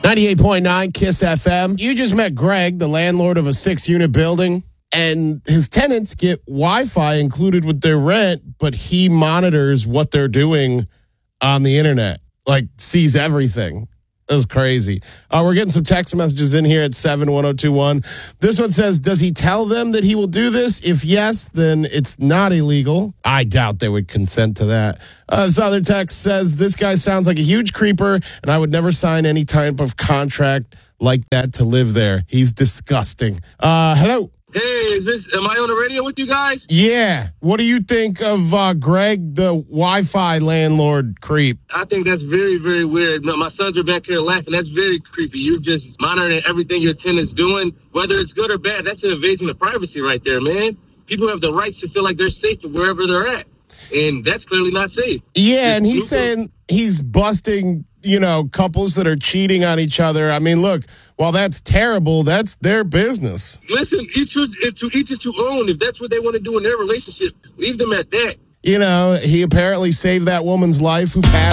98.9 KISS FM. You just met Greg, the landlord of a 6-unit building, and his tenants get Wi-Fi included with their rent, but he monitors what they're doing on the internet, like sees everything. That's crazy. We're getting some text messages in here at 71021. This one says, does he tell them that he will do this? If yes, then it's not illegal. I doubt they would consent to that. This other text says, this guy sounds like a huge creeper, and I would never sign any type of contract like that to live there. He's disgusting. Hello. Hey, am I on the radio with you guys? Yeah. What do you think of Greg, the Wi-Fi landlord creep? I think that's very, very weird. My sons are back here laughing. That's very creepy. You're just monitoring everything your tenant's doing. Whether it's good or bad, that's an invasion of privacy right there, man. People have the rights to feel like they're safe wherever they're at. And that's clearly not safe. Yeah, and he's saying he's busting, couples that are cheating on each other. I mean, look, while that's terrible, that's their business. Listen, to each is to own. If that's what they want to do in their relationship, leave them at that. He apparently saved that woman's life who passed.